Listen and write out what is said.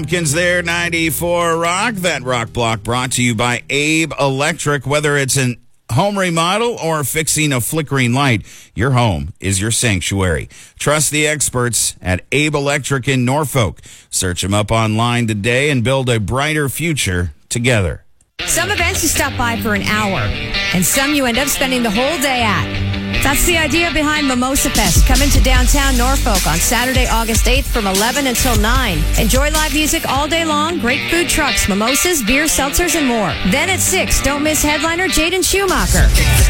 Pumpkins there, 94 Rock. That rock block brought to you by Abe Electric. Whether it's an home remodel or fixing a flickering light, your home is your sanctuary. Trust the experts at Abe Electric in Norfolk. Search them up online today and build a brighter future together. Some events you stop by for an hour, and some you end up spending the whole day at. That's the idea behind Mimosa Fest. Come into downtown Norfolk on Saturday, August 8th from 11 until 9. Enjoy live music all day long, great food trucks, mimosas, beer, seltzers, and more. Then at 6, don't miss headliner Jaden Schumacher.